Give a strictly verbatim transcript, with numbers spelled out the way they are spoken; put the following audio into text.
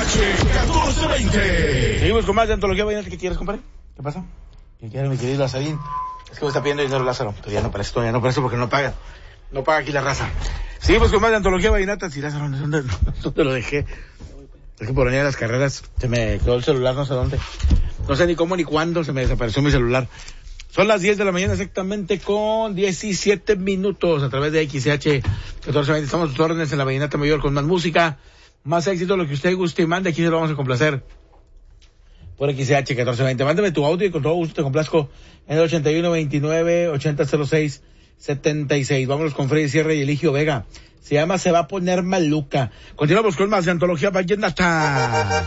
H catorce veinte. Seguimos con más de Antología Vallenata. ¿Qué quieres, compadre? ¿Qué pasa? ¿Qué quiere mi querido Lazarín? Es que me está pidiendo dinero Lázaro, pero ya no para esto, ya no para esto porque no paga. No paga aquí la raza. Seguimos con más de Antología Vallenata. Sí, Lázaro, ¿dónde, dónde lo dejé? Es que por venir a las carreras se me quedó el celular, no sé dónde. No sé ni cómo ni cuándo se me desapareció mi celular. Son las diez de la mañana exactamente con diecisiete minutos a través de X H catorce veinte. Estamos a sus órdenes en la Vallenata Mayor con más música, más éxito, lo que usted guste y mande. Aquí se lo vamos a complacer por X H catorce veinte. Mándame tu audio y con todo gusto te complazco en el ochenta y uno veintinueve ochenta cero seis setenta y seis. Vámonos con Freddy Sierra y Eligio Vega. Se llama Se va a poner maluca. Continuamos con más de Antología Vallenata.